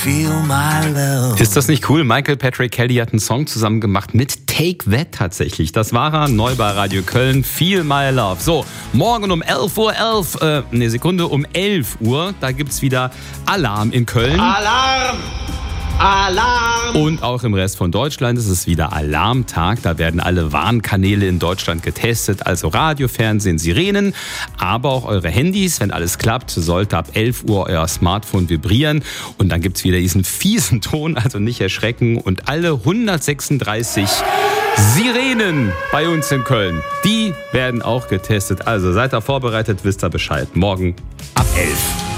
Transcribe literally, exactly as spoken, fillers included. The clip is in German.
Feel my love. Ist das nicht cool? Michael Patrick Kelly hat einen Song zusammen gemacht mit Take That tatsächlich. Das war er, neu bei Radio Köln. Feel my love. So, morgen um elf Uhr elf, äh, ne Sekunde, um elf Uhr, da gibt's wieder Alarm in Köln. Alarm! Alarm! Und auch im Rest von Deutschland ist es wieder Alarmtag. Da werden alle Warnkanäle in Deutschland getestet, also Radio, Fernsehen, Sirenen, aber auch eure Handys. Wenn alles klappt, sollte ab elf Uhr euer Smartphone vibrieren. Und dann gibt's wieder diesen fiesen Ton, also nicht erschrecken. Und alle hundertsechsunddreißig Sirenen bei uns in Köln, die werden auch getestet. Also seid da vorbereitet, wisst ihr Bescheid. Morgen ab elf.